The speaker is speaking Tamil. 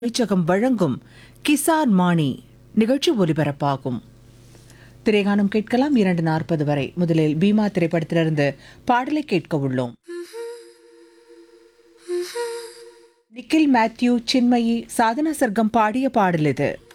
அமைச்சகம் வழங்கும் கிசான் மாணி நிகழ்ச்சி ஒலிபரப்பாகும். திரைகானம் கேட்கலாம் 2:40 வரை. முதலில் பீமா திரைப்படத்திலிருந்து பாடலை கேட்க உள்ளோம். நிக்கில் மேத்யூ, சின்மயி, சாதனா சர்க்கம் பாடிய பாடல் இது.